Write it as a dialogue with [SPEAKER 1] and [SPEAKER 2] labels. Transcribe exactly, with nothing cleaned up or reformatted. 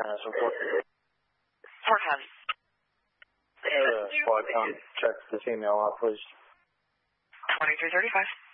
[SPEAKER 1] China support.
[SPEAKER 2] Fort County.
[SPEAKER 1] Uh, squad com, check the female off, please.
[SPEAKER 2] twenty-three thirty-five.